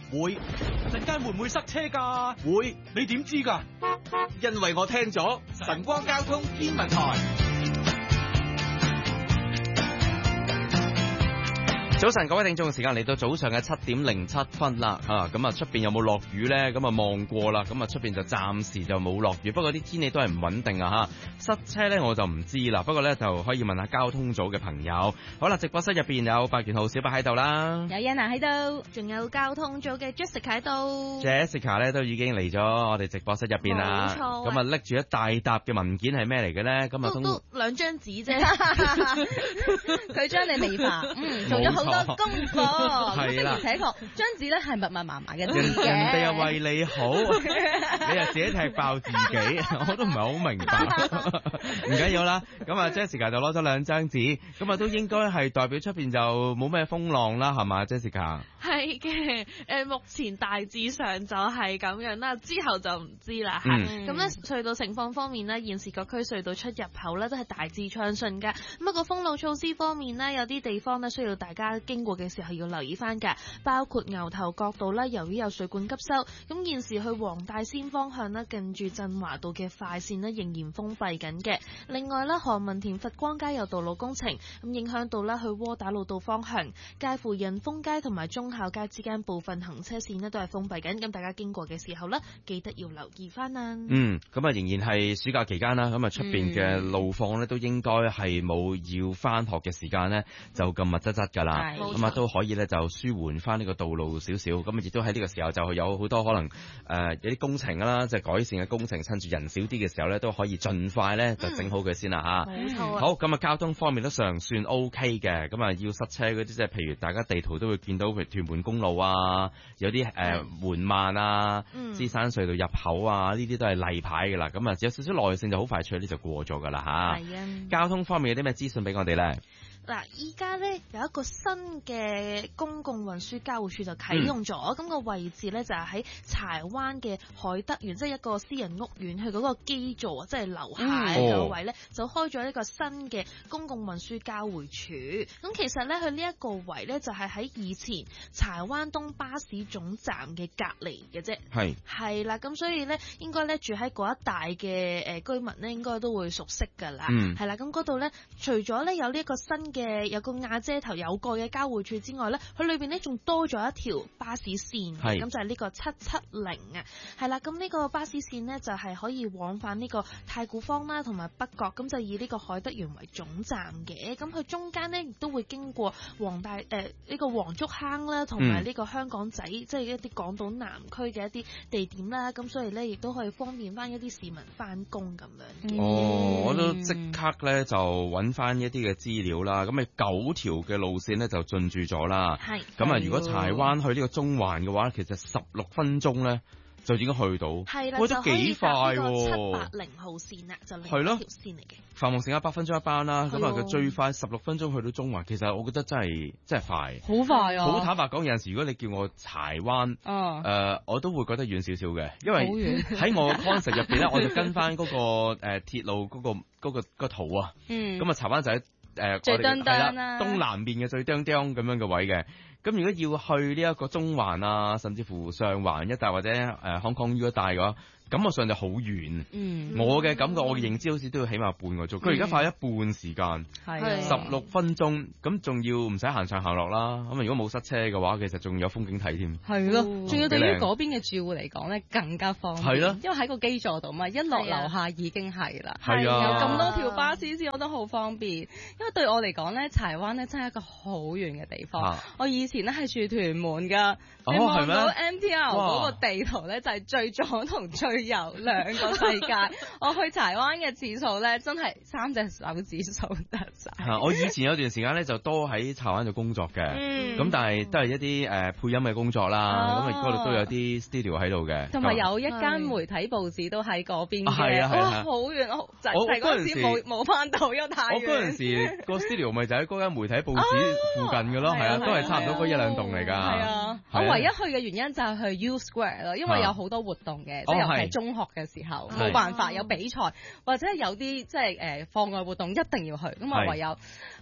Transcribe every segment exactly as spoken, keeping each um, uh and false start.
會。陣間會唔會塞車㗎？會。你點知㗎？因為我聽咗晨光交通天文台。早晨，各位聽眾，時間嚟到早上嘅七點零七分啦，吓咁啊，出邊有冇落雨咧？咁啊望過啦，咁啊出邊就暫時就冇落雨，不過啲天氣都係唔穩定啊吓，塞車咧我就唔知啦，不過咧就可以問下交通組嘅朋友。好啦，直播室入邊有白健浩小白喺度啦， 有欣娜喺度，仲有交通組嘅 Jessica 喺度。 Jessica 咧都已經嚟咗我哋直播室入邊啦， 冇錯。 咁啊拎住一大沓嘅文件係咩嚟嘅咧？咁啊都都兩張紙啫，佢將你美化，嗯，做咗好多功課， 係啦， 而且確張紙咧係密密麻麻嘅，人人哋又為你好，你又自己踢爆自己，我都唔係好明白。唔緊要啦，咁啊 Jessica 就攞咗兩張紙，咁啊都應該係代表出邊就冇咩風浪啦，係嘛 Jessica？ 係嘅，誒目前大致上就係咁樣啦，之後就唔知啦嚇。咁咧隧道情況方面呢，現時各區隧道出入口咧都係大致暢順㗎。咁不過封路措施方面呢，有啲地方呢需要大家經過嘅時候要留意翻㗎，包括牛頭角道啦，由於有水管急修，咁現時去黃大仙方向呢，近住振華道嘅快線呢仍然封閉緊嘅。另外咧，何文田佛光街有道路工程，咁影響到咧去窩打老道方向，介乎仁豐街同埋忠孝街之間部分行車線呢都係封閉緊，咁大家經過嘅時候呢，記得要留意翻啊。 嗯，咁啊仍然係暑假期間啦，咁啊出邊嘅路況呢都應該係冇要翻學嘅時間呢就咁密質質噶啦，咁啊都可以呢就舒緩翻呢個道路少少，咁啊亦都喺呢個時候就有好多可能誒、呃、有啲工程啦，即係改善嘅工程，趁住人少啲嘅時候呢都可以盡快呢就整好佢先啦吓。 冇錯啊。 好，咁啊交通方面都尚算 O K 嘅，咁啊要塞車嗰啲即係譬如大家地圖都會見到，譬如屯門公路啊，有啲誒緩慢啊，獅、嗯、山隧道入口啊，呢啲都係例牌噶啦，咁啊有少少耐性就好快脆啲就過咗噶啦吓。係啊。交通方面有啲咩資訊俾我哋咧？ 嗱，依家咧有一個新嘅公共運輸交匯處就啟用咗，咁、嗯、個位置咧就係喺柴灣嘅海德園，即、就、係、是、一個私人屋苑，佢嗰個基座即係樓下嗰位咧、嗯、就開咗一個新嘅公共運輸交匯處。咁其實咧佢呢一個位咧就係喺以前柴灣東巴士總站嘅隔離嘅啫。係係啦，咁所以咧應該咧住喺嗰一帶嘅誒居民咧應該都會熟悉㗎啦。係、嗯、啦，咁嗰度咧除咗咧有呢一個新嘅有個瓦遮頭有蓋嘅交匯處之外咧，佢裏邊咧仲多咗一條巴士線，咁就係呢個七七零啊，係啦，咁呢個巴士線呢，就係可以往返呢個太古坊啦，同埋北角，咁就以呢個海德園為總站嘅，咁佢中間呢，亦都會經過黃大誒呢、呃這個黃竹坑啦，同埋呢個香港仔，嗯、即係一啲港島南區嘅一啲地點啦，咁所以咧亦都可以方便翻一啲市民翻工咁樣嘅。 哦，我都即刻咧就揾翻一啲嘅資料啦，咁咪九條嘅路線咧就進駐咗啦。係咁啊，如果柴灣去呢個中環嘅話，其實十六分鐘咧就已經去到。係啦，我覺得幾快喎。七八零號線啦，就係呢條線嚟嘅。繁忙時間八分鐘一班啦，咁啊佢最快十六分鐘去到中環，其實我覺得真係真係快。好快啊！好坦白講，有陣時如果你叫我柴灣，誒、啊呃、我都會覺得遠少少嘅，因為喺我 concept 入邊咧，我就跟翻嗰、那個誒、呃、鐵路嗰、那個嗰、那個、那個圖啊。嗯。咁啊，柴灣就喺誒最釘釘啦，東南邊嘅最釘釘咁樣嘅位嘅。咁如果要去呢一個中環啊，甚至乎上環一帶或者誒 Hong Kong U 一帶嘅話，感覺上就好遠。嗯，我嘅感覺，我嘅認知好似都要起碼半個鐘。佢而家快一半時間，係十六分鐘，咁仲要唔使行上行落啦。咁如果冇塞車嘅話，其實仲有風景睇添。係咯，仲要對於嗰邊嘅住戶嚟講咧，更加方便。係咯，因為喺個基座度嘛，一落樓下已經係啦。係啊，有咁多條巴士線，我覺得好方便。因為對我嚟講咧，柴灣咧真係一個好遠嘅地方。啊、我以前咧係住屯門㗎，哦、你望到 M T R 嗰個地圖咧，就係最左同最右兩個世界。我去柴灣嘅次數咧，真係三隻手指數得晒。我以前有段時間咧就多喺柴灣度工作嘅，咁、嗯、但係都係一啲誒、呃、配音嘅工作啦。咁啊嗰度都有啲 studio 喺度嘅，同埋有一間媒體報紙都喺嗰邊嘅。係啊係啊，好遠，我就係嗰陣時冇冇翻到，因為太遠。我嗰陣時個 studio 咪就喺嗰間媒體報紙附近嘅咯，係啊，啊，都係差唔多嗰一兩棟嚟㗎。係啊，我唯一去嘅原因就係去 U Square 咯，因為有好多活動嘅，即係尤其係中學嘅時候，冇辦法有比賽或者有啲即係誒課外活動一定要去，咁啊唯有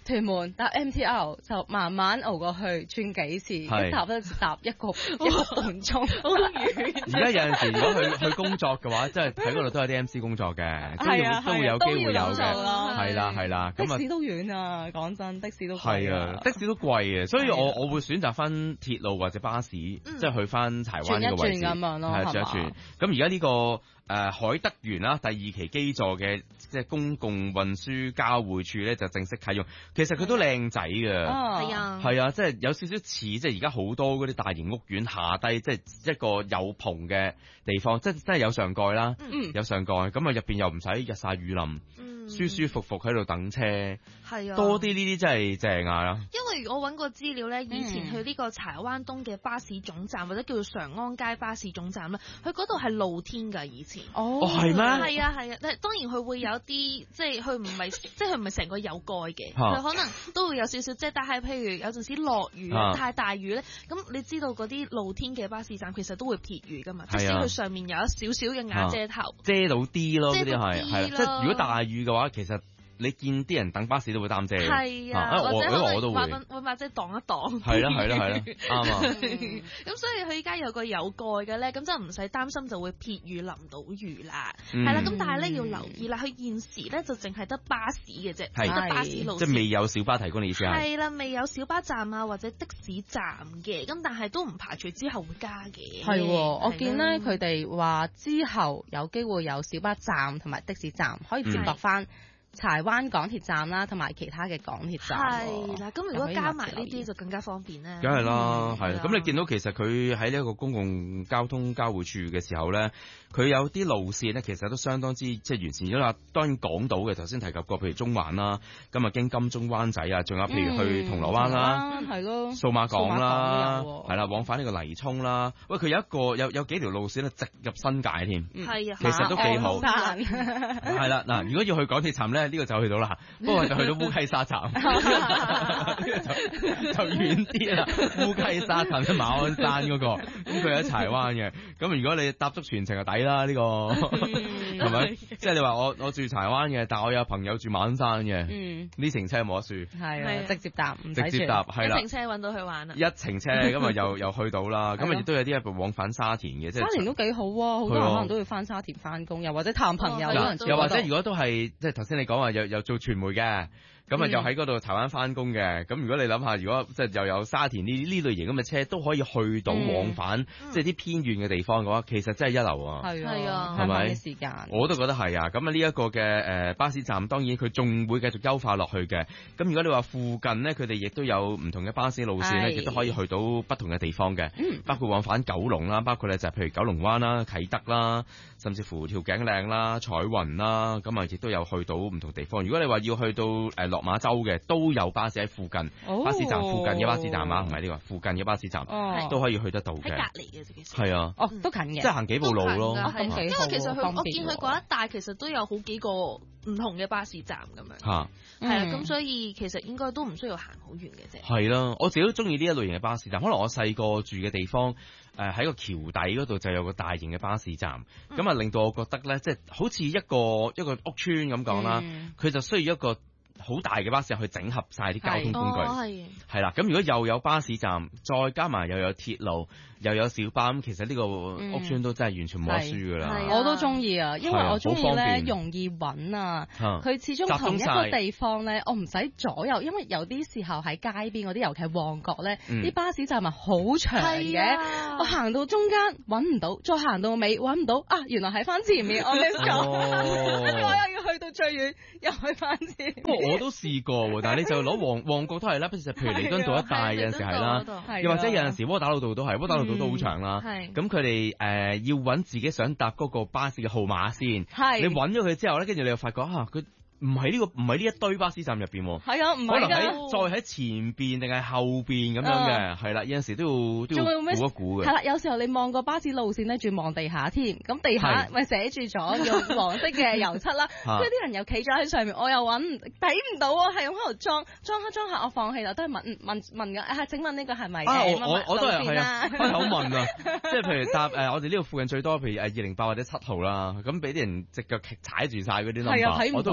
屯門搭 M T R 就慢慢熬過去，轉幾次，一搭咧就搭一個一個半鐘，好遠。 而家有陣時如果去去工作嘅話，即係喺嗰度都有啲 M C 工作嘅，都要都會有機會有嘅，係啦係啦。 的士都遠啊，講真，的士都係啊，的士都貴嘅，所以我我會選擇翻鐵路或者巴士，即係去翻柴灣呢個位置， 轉一轉咁樣咯， 係轉一轉。咁而家呢個誒海德園啦，第二期基座嘅即係公共運輸交匯處咧就正式啟用。其實佢都靚仔嘅， 係啊， 係啊，即係有少少似即係而家好多嗰啲大型屋苑下低，即係一個有棚嘅地方，即係真係有上蓋啦， 嗯、 有上蓋，咁啊入邊又唔使日曬雨淋。 嗯、 舒舒服服喺度等車， 係啊， 多啲呢啲真係正啊！ 因為我揾過資料咧，以前去呢個柴灣東嘅巴士總站、嗯、或者叫做常安街巴士總站啦，佢嗰度係露天㗎以前。 哦， 係咩？ 係啊係啊，但係當然佢會有啲即係佢唔係即係佢唔係成個有蓋嘅，佢可能都會有少少即係，但係譬如有陣時落雨、啊、太大雨咧，咁你知道嗰啲露天嘅巴士站其實都會撇雨㗎嘛，即使佢上面有一少少嘅瓦遮頭， 遮到啲咯，嗰啲係係啦，即係如果大雨嘅話，其實。你見啲人等巴士都會擔遮嘅， 係啊， 啊或者我我都會會把遮擋一擋。 係啦係啦係啦，啱啊！ 咁所以佢依家有個有蓋嘅咧，咁就唔使擔心就會撇雨淋到雨啦。係啦、嗯，咁但係咧要留意啦，佢現時咧就淨係得巴士嘅啫，得巴士路線， 即係未有小巴提供，你意思係？ 係啦，未有小巴站啊或者的士站嘅，咁但係都唔排除之後會加嘅。 係，我見咧佢哋話之後有機會有小巴站同埋的士站可以接駁翻。柴灣港鐵站啦，同埋其他嘅港鐵站。 係啦，咁如果加埋呢啲就更加方便啦。 梗係啦，係啦。咁你見到其實佢喺呢一個公共交通交匯處嘅時候咧，佢有啲路線咧，其實都相當之即係完善咗啦。當然講到嘅頭先提及過，譬如中環啦，咁啊經金鐘灣仔啊，仲有譬如去銅鑼灣啦， 係咯， 數碼港啦，係啦，往返呢個泥涌啦。喂，佢有一個有有幾條路線咧，直入新界添。 係啊， 其實都幾好。係啦，嗱，如果要去港鐵站咧。呢個就去到啦，不過就去到烏溪沙站，呢個就就遠啲啦。烏溪沙站喺馬鞍山嗰個，咁佢喺柴灣嘅。咁如果你搭足全程就抵啦，呢個係咪？即係你話我我住柴灣嘅，但我有朋友住馬鞍山嘅，呢程車冇得輸， 係啊，直接搭， 直接搭係啦， 一程車揾到去玩啦， 一程車咁啊又又去到啦，咁啊亦都有啲一往返沙田嘅，即係沙田都幾好啊，好多人可能都會翻沙田翻工，又或者探朋友， 又或者如果都係即係頭先你講話又又做傳媒嘅。咁啊，又喺嗰度台灣翻工嘅，咁如果你諗下，如果即係又有沙田呢呢類型咁嘅車，都可以去到往返，嗯、即係啲偏遠嘅地方嘅話，其實真係一流啊！ 係啊， 係咪？ 時間我都覺得係啊！咁啊，呢一個嘅誒巴士站，當然佢仲會繼續優化落去嘅。咁如果你話附近呢，佢哋亦都有唔同嘅巴士路線咧，亦都可以去到不同嘅地方嘅，嗯、包括往返九龍啦，包括咧就係譬如九龍灣啦、啟德啦，甚至乎調景嶺啦、彩雲啦，咁啊亦都有去到唔同地方。如果你話要去到誒落馬洲嘅，都有巴士喺附近，哦、巴士站附近嘅巴士站啊，唔係呢個附近嘅巴士站，哦、都可以去得到嘅。喺隔離嘅，其實係啊， 哦都近嘅， 即係行幾步路咯。 因為其實佢我見佢嗰一帶其實都有好幾個唔同嘅巴士站咁樣。嚇、啊，係啊，咁所以其實應該都唔需要行好遠嘅啫。係啦，我自己都中意呢一類型嘅巴士站。可能我細個住嘅地方，誒、呃、喺個橋底嗰度就有個大型嘅巴士站，咁啊、嗯、令到我覺得咧，即係好似一個一個屋村咁講啦，佢、嗯、就需要一個好大嘅巴士去整合晒啲交通工具，係係啦。咁如果又有巴士站，再加埋又有鐵路，又有小巴，咁其實呢個屋邨都真係完全冇得輸噶啦。 我都中意啊，因為我中意咧容易揾啊。佢始終同一個地方咧，我唔使左右，因為有啲時候喺街邊嗰啲，尤其係旺角咧，啲巴士站係好長嘅。我行到中間揾唔到，再行到尾揾唔到，啊，原來喺翻前面。我跟住我又要去到最遠，又去翻前面。 我都試過喎，但係你就攞旺旺角都係啦，譬如彌敦道一帶有陣時係啦，又或者有陣時窩打老道都係，窩打老道都好長啦。咁佢哋誒要揾自己想搭嗰個巴士嘅號碼先，你揾咗佢之後咧，跟住你又發覺嚇佢。唔係呢個，唔係呢一堆巴士站入邊喎。 係啊，唔係㗎。可能喺再喺前邊定係後邊咁樣嘅，係啦。有陣時都要都要估一估嘅。 係啦，有時候你望個巴士路線咧，仲望地下添。咁地下咪寫住咗用黃色嘅油漆啦。跟住啲人又企咗喺上面，我又揾睇唔到啊，係咁喺度裝裝下裝下，我放棄啦，都係問問問㗎。啊，請問呢個係咪誒我我都係係啊，開口問啊。即係譬如搭誒我哋呢度附近最多，譬如誒二零八或者七號啦，咁俾啲人隻腳踩住晒嗰啲 number，我都問呢個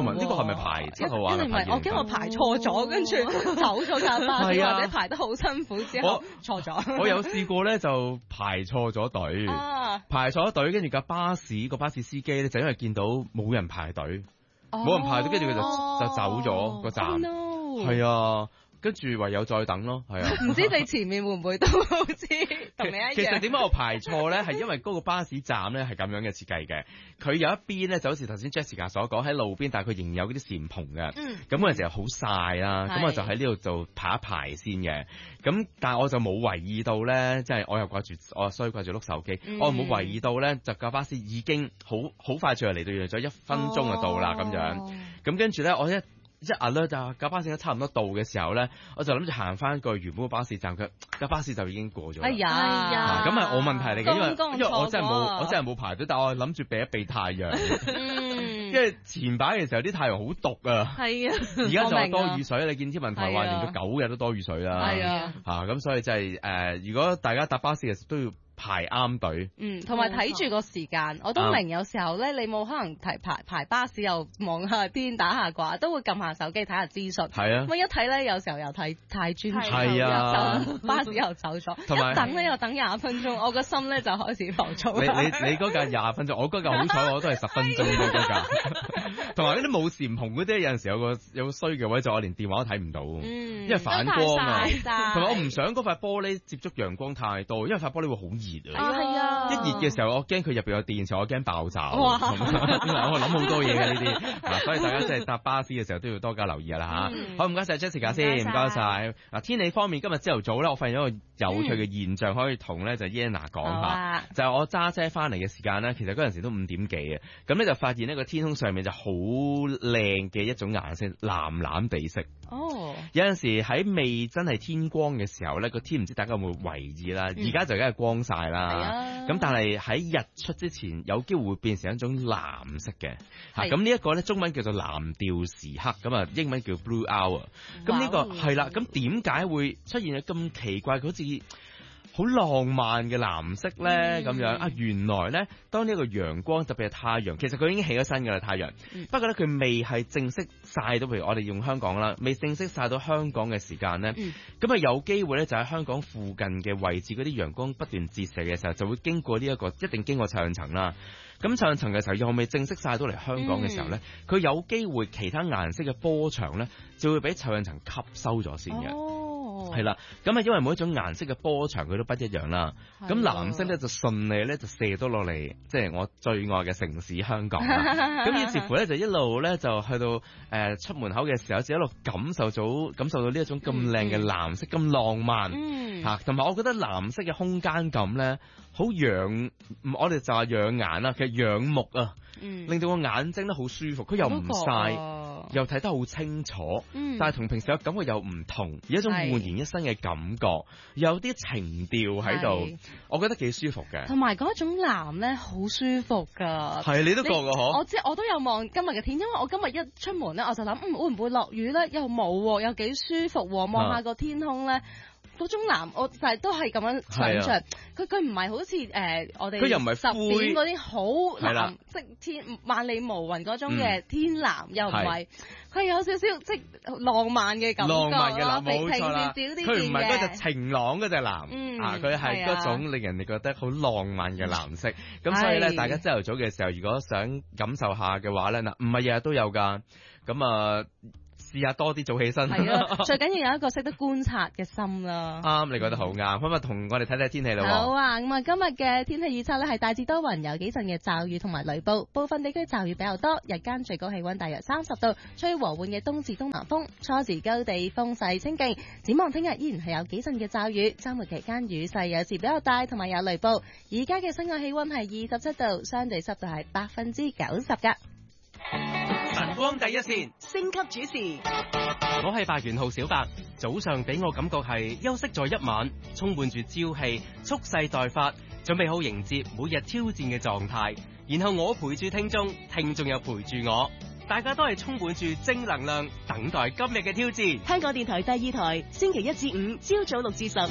係咪排七號啊？ 一定唔係，我驚我排錯咗，跟住走咗架巴士，或者排得好辛苦之後錯咗。 我有試過咧，就排錯咗隊，排錯咗隊，跟住架巴士個巴士司機咧就因為見到冇人排隊，冇人排隊，跟住佢就就走咗個站，係啊。跟住唯有再等咯，係啊。唔知你前面會唔會都好似同你一樣？ 其實點解我排錯咧？係因為嗰個巴士站咧係咁樣嘅設計嘅，佢有一邊咧就好似頭先 Jessica 所講喺路邊，但係佢仍然有嗰啲簾篷嘅。嗯。咁嗰陣時好曬啦，咁我就喺呢度就排一排先嘅。咁但係我就冇留意到咧，即係我又掛住我衰掛住碌手機，嗯、我冇留意到咧，就架巴士已經好好快就嚟到，約咗一分鐘就到啦咁、哦、樣。咁跟住咧，我一一 alert 就架巴士差唔多到嘅時候咧，我就諗住行翻個原本嘅巴士站，佢架巴士就已經過咗。 哎呀， 咁係我問題嚟嘅，因為剛剛因為我真係冇我真係冇排隊，但我諗住避一避太陽。嗯，因為前排嘅時候啲太陽好毒啊。係啊，而家就多雨水，你見天文台話連續九日都多雨水啦。係啊，嚇咁、啊、所以真係誒，如果大家搭巴士嘅時候都要排啱隊， 嗯，同埋睇住個時間，我都明有時候咧，你冇可能排排排巴士又望下天打下卦，都會撳下手機睇下資訊。係啊，咁一睇咧，有時候又睇太專注，係啊，巴士又走咗，一等咧又等廿分鐘，我個心咧就開始浮躁。 你你你嗰架廿分鐘，我嗰架好彩，我都係十分鐘嘅嗰架。同埋嗰啲冇簾篷嗰啲，有陣時有個有個衰嘅位，就我連電話都睇唔到，因為反光啊。同埋我唔想嗰塊玻璃接觸陽光太多，因為塊玻璃會好熱。 啊，係啊！ 一熱嘅時候，我驚佢入邊有電池，我驚爆炸。哇！我諗好多嘢嘅呢啲，所以大家即係搭巴士嘅時候都要多加留意啦吓。嗯、好，唔該晒 Jessica 先，唔該晒。嗱，天氣方面，今日朝頭早咧，我發現一個有趣嘅現象，可以同咧就 Yana 講下，啊、就係我揸車翻嚟嘅時間咧，其實嗰陣時都五點幾嘅，咁咧就發現呢個天空上面就好靚嘅一種顏色，藍藍地色。哦，有陣時喺未真係天光嘅時候咧，個天唔知大家有冇為意啦？而家、嗯、就梗係光晒啦，咁、啊、但係喺日出之前，有機會會變成一種藍色嘅，嚇咁呢一個咧中文叫做藍調時刻，咁啊英文叫 blue hour。咁呢個係啦，咁點解會出現咗咁奇怪，好似好浪漫嘅藍色咧咁、嗯、樣啊？原來咧，當呢個陽光特別係太陽，其實佢已經起咗身㗎啦，太陽。嗯、不過咧，佢未係正式曬到，譬如我哋用香港啦，未正式曬到香港嘅時間咧，咁啊、嗯、有機會咧就喺香港附近嘅位置嗰啲陽光不斷折射嘅時候，就會經過呢、這、一個一定經過太陽層啦。咁太陽層嘅時候又未正式曬到嚟香港嘅時候咧，佢、嗯、有機會其他顏色嘅波長咧就會俾太陽層吸收咗先嘅。哦係啦，咁啊，因為每一種顏色嘅波長佢都不一樣啦。咁的藍色咧就順利咧就射到落嚟，即係我最愛嘅城市香港啦。咁於是乎咧就一路咧就去到誒、呃、出門口嘅時候，就一路感受到感受到呢一種咁靚嘅藍色咁、嗯、浪漫嚇，同埋、嗯、我覺得藍色嘅空間感咧好養，我哋就話養眼啦，其實養目啊，嗯、令到個眼睛都好舒服，佢又唔曬。又睇得好清楚，嗯、但係同平時嘅感覺又唔同，有一種煥然一新嘅感覺，有啲情調喺度，是我覺得幾舒服嘅。 同埋嗰種藍咧，好舒服㗎。 係你都覺㗎嗬？ 我知，我都有望今日嘅天，因為我今日一出門咧，我就諗，嗯，會唔會落雨咧？又冇喎，又幾舒服喎，望下個天空咧。嗰種藍，我就係都係咁樣想像，佢佢唔係好似誒、呃、我哋十點嗰啲好藍色天萬里無雲嗰種嘅天藍，嗯、又唔係，佢有少少即浪漫嘅感覺， 浪漫嘅藍冇錯啦。 佢唔係嗰隻晴朗嗰隻藍，嗯、啊佢係嗰種令人哋覺得好浪漫嘅藍色。咁所以咧，大家朝頭早嘅時候，如果想感受下嘅話咧，嗱唔係日日都有㗎，咁啊。試下多啲早起身， 係啊！最緊要有一個識得觀察嘅心啦。 啱，你覺得好啱。咁啊，同我哋睇睇天氣啦。 好啊，咁啊，今日嘅天氣預測咧係大致多雲，有幾陣嘅驟雨同埋雷暴，部分地區驟雨比較多。日間最高氣溫大約三十度，吹和緩嘅東至東南風，初時高地風勢清勁。展望聽日依然係有幾陣嘅驟雨，週末期間雨勢有時比較大，同埋有雷暴。而家嘅室外氣溫係二十七度，相對濕度係百分之九十㗎。 晨光第一線，升級主持，我係白元浩小白。早上俾我感覺係休息咗一晚，充滿住朝氣，蓄勢待發，準備好迎接每日挑戰嘅狀態。然後我陪住聽眾，聽眾又陪住我，大家都係充滿住正能量，等待今日嘅挑戰。 香港電台第二台，星期一至五朝早六至十。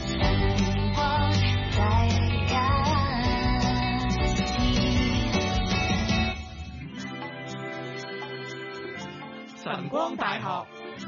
晨光大學。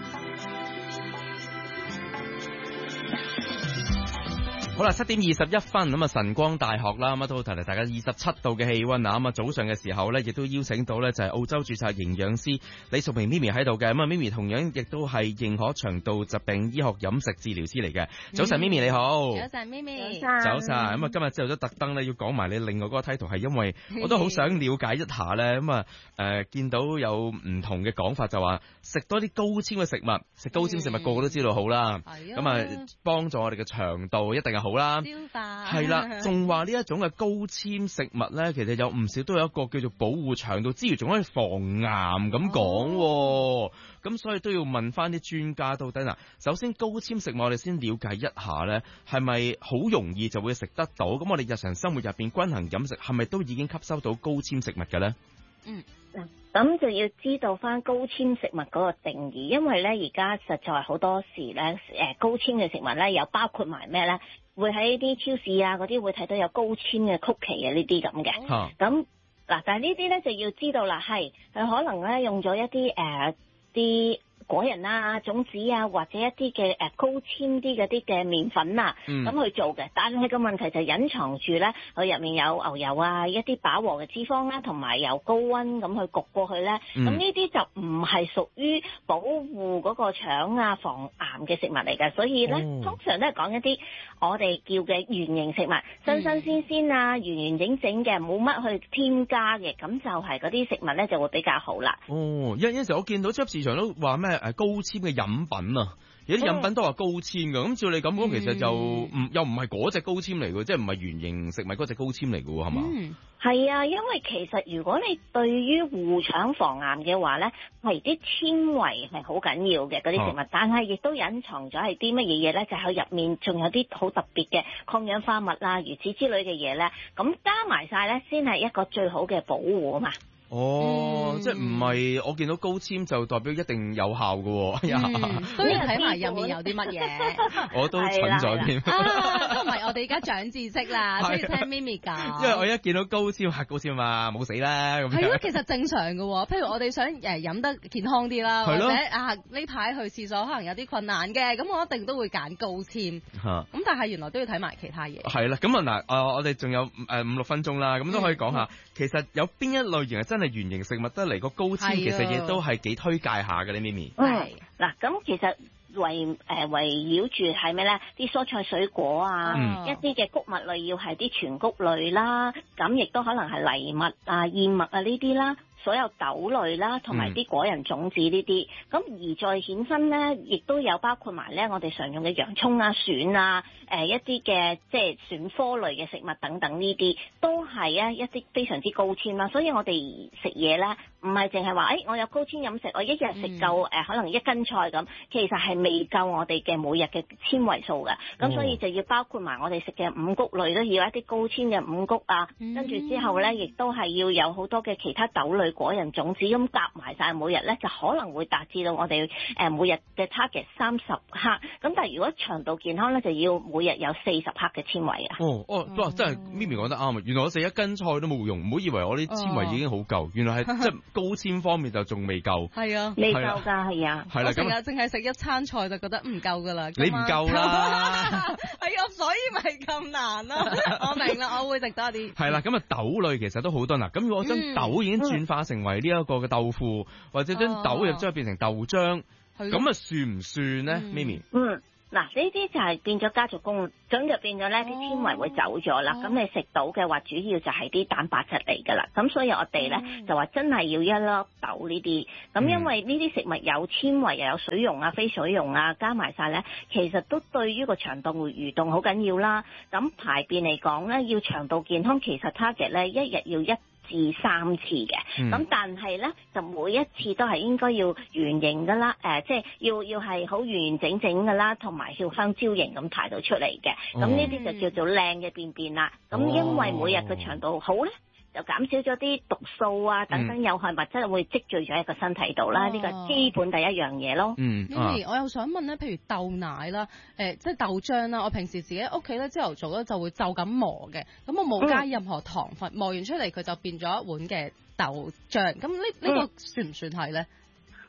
好啦，七點二十一分咁啊，晨光大學啦，咁啊都提提大家二十七度嘅氣溫啊，咁啊早上嘅時候咧，亦都邀請到咧就係澳洲註冊營養師李淑萍咪咪喺度嘅，咁啊咪咪同樣亦都係認可腸道疾病醫學飲食治療師嚟嘅。早晨咪咪你好。 早晨咪咪。 早晨。咁啊今日朝早特登咧要講埋你另外嗰個 title， 係因為我都好想了解一下咧，咁啊誒見到有唔同嘅講法，就話食多啲高纖嘅食物，食高纖食物個個都知道好啦，咁啊幫助我哋嘅腸道一定係好啦， 消化係啦，仲話呢一種嘅高纖食物咧，其實有唔少都有一個叫做保護腸道之餘，仲可以防癌咁講，咁、哦、所以都要問翻啲專家到底嗱。首先高纖食物我哋先了解一下咧，係咪好容易就會食得到？咁我哋日常生活入邊均衡飲食係咪都已經吸收到高纖食物嘅咧？ 嗯。咁就要知道翻高纖食物嗰個定義，因為咧而家實在好多時咧，誒高纖嘅食物咧，又包括埋咩咧？會喺啲超市啊嗰啲會睇到有高纖嘅曲奇啊呢啲咁嘅。咁嗱、啊，但係呢啲咧就要知道啦，係佢可能咧用咗一啲誒啲。呃果仁啊、種子啊，或者一啲嘅誒高纖啲嗰啲嘅麵粉啊，咁、嗯、去做嘅。但係個問題就隱藏住咧，佢入面有牛油啊，一啲飽和嘅脂肪啦、啊，同埋由高溫咁去焗過去咧。咁呢啲就唔係屬於保護嗰個腸啊、防癌嘅食物嚟嘅。所以咧，哦、通常都係講一啲我哋叫嘅原形食物，新新鮮鮮啊、完完整整嘅，冇乜去添加嘅，咁就係嗰啲食物咧就會比較好啦。 哦，有有時候我見到超級市場都話咩？誒高纖嘅飲品啊，有啲飲品都話高纖㗎，咁、嗯、照你咁講，其實就唔、嗯、又唔係嗰隻高纖嚟嘅，即係唔係原形食物嗰隻高纖嚟嘅喎，係嘛？嗯， 係啊，因為其實如果你對於護腸防癌嘅話咧，係啲纖維係好緊要嘅嗰啲食物，啊、但係亦都隱藏咗係啲乜嘢嘢咧？就係佢入面仲有啲好特別嘅抗氧化物啊，如此之類嘅嘢咧，咁加埋晒咧，先係一個最好嘅保護啊嘛。 哦， 嗯、 即係唔係我見到高纖就代表一定有效嘅喎、嗯， 都要睇埋入面有啲乜嘢。 我都蠢咗添。 啊，都唔係，我哋而家長知識啦，所以聽咪咪講。 因為我一見到高纖係高纖嘛，冇死啦咁。 係咯，其實正常嘅喎。譬如我哋想誒飲得健康啲啦，或者啊呢排去廁所可能有啲困難嘅，咁我一定都會揀高纖。咁、啊、但係原來都要睇埋其他嘢。係啦， 咁啊嗱，我哋仲有誒五六分鐘啦，咁都可以講下，嗯、其實有邊一類型係真係原形食物得嚟個高纖，其實亦都係幾推介下嘅咧，咪咪。 係嗱，咁其實圍誒圍繞住係咩咧？啲蔬菜水果啊，嗯、一啲嘅穀物類要係啲全穀類啦，咁亦都可能係藜麥啊、燕麥啊呢啲啦。所有豆類啦，同埋啲果仁種子呢啲，咁、嗯、而再衍生咧，亦都有包括埋咧我哋常用嘅洋葱啊、蒜啊，誒、呃、一啲嘅即係蒜科類嘅食物等等呢啲，都係啊一啲非常之高纖啦。所以我哋食嘢咧，唔係淨係話誒我有高纖飲食，我一日食夠誒、嗯呃、可能一斤菜咁，其實係未夠我哋嘅每日嘅纖維素嘅。咁、哦、所以就要包括埋我哋食嘅五穀類都要一啲高纖嘅五穀啊，嗯、跟住之後咧，亦都係要有好多嘅其他豆類。果仁種子咁夾埋晒，每日咧就可能會達至到我哋誒每日嘅 target 三十克。咁但係如果腸道健康咧，就要每日有四十克嘅纖維啊。 哦哦，哇！真係咪咪講得啱啊！原來我食一斤菜都冇用，唔好以為我啲纖維已經好夠，原來係即係高纖方面就仲未夠。 係啊， 未夠㗎，係啊。 係啦， 咁啊，淨係食一餐菜就覺得唔夠㗎啦。 你唔夠啦。 係啊，所以咪咁難咯。我明啦，我會食多啲。 係啦，咁啊豆類其實都好多嗱。咁如果我將豆已經轉化成為呢一個嘅豆腐，或者將豆又將佢變成豆漿，咁啊算唔算咧，咪咪？ 嗯，嗱呢啲就係變咗家族工，咁就變咗咧啲纖維會走咗啦。咁、哦、你食到嘅話，主要就係啲蛋白質嚟噶啦。咁所以我哋咧、嗯、就話真係要一粒豆呢啲。咁因為呢啲食物有纖維又有水溶啊、非水溶啊，加埋晒咧，其實都對於個腸道蠕動好緊要啦。咁排便嚟講咧，要腸道健康，其實 target 咧一日要一至三次嘅，咁、嗯、但係咧就每一次都係應該要圓形噶啦，誒、呃，即係要要係好完完整整噶啦，同埋要香蕉形咁排到出嚟嘅，咁呢啲就叫做靚嘅便便啦。咁、哦、因為每日嘅腸道好咧，就減少咗啲毒素啊等等有害物質會積聚咗喺個身體度啦，呢、哦、個基本第一樣嘢咯。 嗯， 啊、我又想問咧，譬如豆奶啦，誒、呃，即係豆漿啦，我平時自己屋企咧朝頭早咧就會就咁磨嘅，咁我冇加任何糖分，嗯、磨完出嚟佢就變咗一碗嘅豆漿，咁呢呢個算唔算係咧？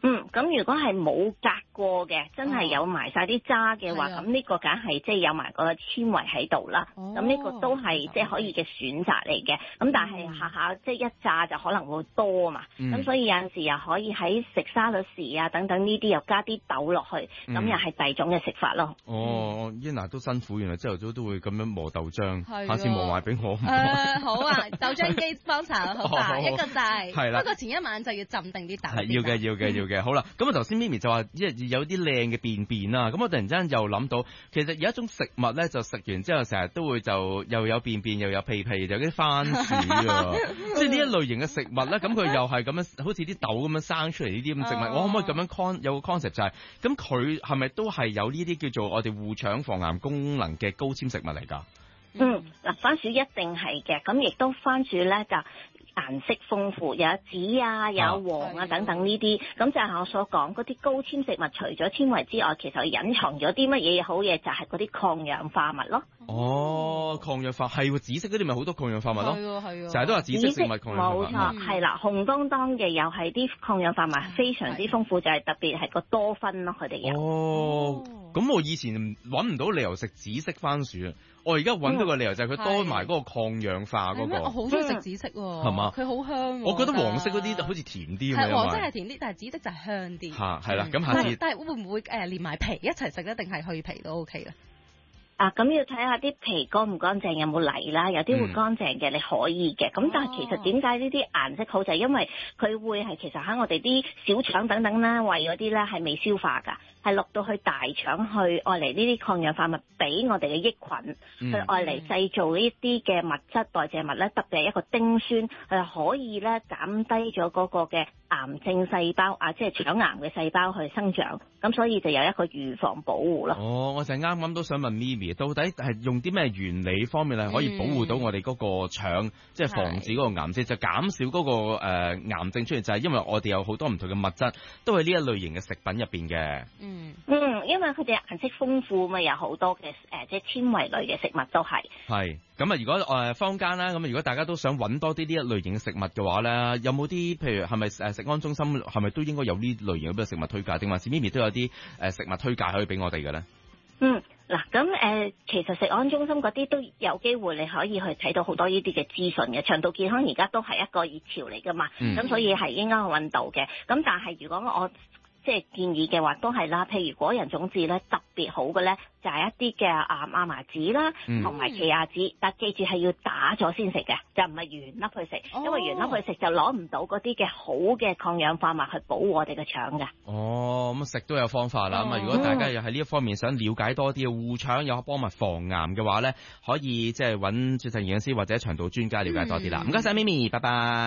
嗯，咁如果係冇隔過嘅，真係有埋晒啲渣嘅話，咁呢、哦、個梗係即係有埋個纖維喺度啦。咁呢、哦、個都係即係可以嘅選擇嚟嘅。咁、嗯、但係下下即係一炸就可能會多啊嘛。咁、嗯、所以有陣時又可以喺食沙律時啊等等呢啲又加啲豆落去，咁、嗯、又係第二種嘅食法咯。 哦 Yana 都辛苦，原來朝頭早都會咁樣磨豆漿，下次磨埋俾我。 誒、呃、好啊，豆漿機幫茶好大、哦、一個掣。係啦，不過前一晚就要浸定啲豆。係要嘅，要嘅，要嘅。好啦，咁啊頭先咪咪就話，即係有啲靚嘅便便啦。咁我突然之間又諗到，其實有一種食物咧，就食完之後成日都會就又有便便又有屁屁，就啲番薯啊，即係呢一類型嘅食物咧。咁佢又係咁樣，好似啲豆咁樣生出嚟呢啲咁食物。Uh, 我可唔可以咁樣 con 有個 concept 就係、是，咁佢係咪都係有呢啲叫做我哋護腸防癌功能嘅高纖食物嚟㗎？ 嗯，嗱，番薯一定係嘅，咁亦都番薯咧就顏色豐富，有紫啊，有黃啊等等呢啲，咁就係我所講嗰啲高纖食物，除咗纖維之外，其實隱藏咗啲乜嘢好嘢，就係嗰啲抗氧化物咯。 哦，抗氧化係喎，紫色嗰啲咪好多抗氧化物咯， 係喎係喎， 成日都話紫色食物抗氧化物， 冇錯，係啦，紅當當嘅又係啲抗氧化物非常之豐富，就係特別係個多酚咯，佢哋有。 哦，咁我以前揾唔到理由食紫色番薯啊！我而家揾到個理由就係佢多埋嗰個抗氧化嗰、那個。我好中意食紫色喎，係嘛？佢好香。 我覺得黃色嗰啲好似甜啲咁樣。 黃色係甜啲，但係紫色就係香啲。 嚇，係啦，咁下次。 但係會唔會誒、呃、連埋皮一齊食咧？定係去皮都 OK 咧？ 啊，咁要睇下啲皮乾唔乾淨，有冇泥啦。有啲會乾淨嘅，你可以嘅。咁、嗯、但係其實點解呢啲顏色好就係、是、因為佢會係其實喺我哋啲小腸等等啦、胃嗰啲咧係未消化㗎。係落到去大腸去愛嚟呢啲抗氧化物俾我哋嘅益菌，嗯、去愛嚟製造呢啲嘅物質代謝物咧，特別係一個丁酸，係可以咧減低咗嗰個嘅癌症細胞啊，即係腸癌嘅細胞去生長，咁所以就有一個預防保護咯。 哦，我就啱啱都想問咪咪，到底係用啲咩原理方面係可以保護到我哋嗰個腸，即、嗯、係、就是、防止嗰個癌症，就減少嗰、那個誒、呃、癌症出現，就係、是、因為我哋有好多唔同嘅物質都係呢一類型嘅食品入邊嘅。嗯嗯，因為佢哋顏色豐富嘛，有好多嘅誒、呃，即係纖維類嘅食物都係。係咁啊！如果誒、呃、坊間啦，咁如果大家都想揾多啲呢一類型嘅食物嘅話咧，有冇啲譬如係咪誒食安中心係咪都應該有呢類型嘅食物推介？定還是咪咪都有啲誒、呃、食物推介可以俾我哋嘅咧？ 嗯，嗱，咁誒，其實食安中心嗰啲都有機會，你可以去睇到好多呢啲嘅資訊嘅。腸道健康而家都係一個熱潮嚟噶嘛，咁、嗯、所以係應該去揾到嘅。咁但係如果我即係建議嘅話都係啦，譬如果人種子咧特別好嘅咧，就係、是、一啲嘅啊亞麻籽啦，同埋奇亞籽，但記住係要打咗先食嘅，就唔係原粒去食、哦，因為原粒去食就攞唔到嗰啲嘅好嘅抗氧化物去保護我哋嘅腸嘅。 哦，咁食都有方法啦。咁、哦、啊，如果大家又喺呢一方面想了解多啲嘅護腸有幫埋防癌嘅話咧，可以即係揾註冊營養師或者腸道專家了解多啲啦。唔該晒咪咪，拜拜。